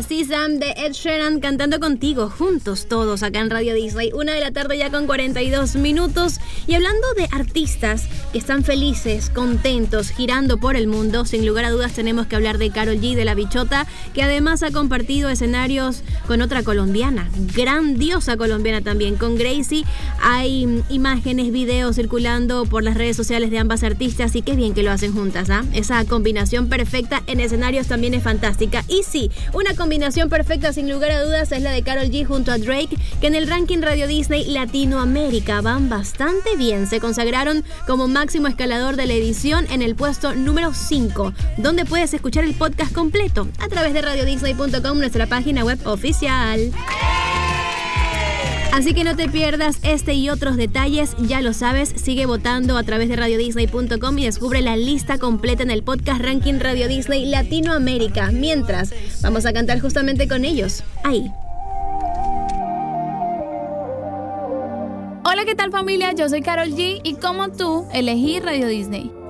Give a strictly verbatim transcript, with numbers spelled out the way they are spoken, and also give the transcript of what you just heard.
See Sam de Ed Sheeran cantando contigo, juntos todos acá en Radio Disney. Una de la tarde ya con cuarenta y dos minutos. Y hablando de artistas que están felices, contentos, girando por el mundo, sin lugar a dudas tenemos que hablar de Karol G, de La Bichota, que además ha compartido escenarios con otra colombiana, grandiosa colombiana también, con Gracie. Hay imágenes, videos circulando por las redes sociales de ambas artistas y qué bien que lo hacen juntas, ¿ah? ¿eh? Esa combinación perfecta en escenarios también es fantástica. Y sí, una combinación perfecta sin lugar a dudas es la de Karol G junto a Drake, que en el ranking Radio Disney Latinoamérica van bastante bien. Se consagraron como máximo escalador de la edición en el puesto número cinco, donde puedes escuchar el podcast completo a través de radio disney punto com, nuestra página web oficial. Así que no te pierdas este y otros detalles, ya lo sabes, sigue votando a través de radio disney punto com y descubre la lista completa en el podcast Ranking Radio Disney Latinoamérica. Mientras, vamos a cantar justamente con ellos, ahí. Hola, ¿qué tal familia? Yo soy Karol G y como tú, elegí Radio Disney.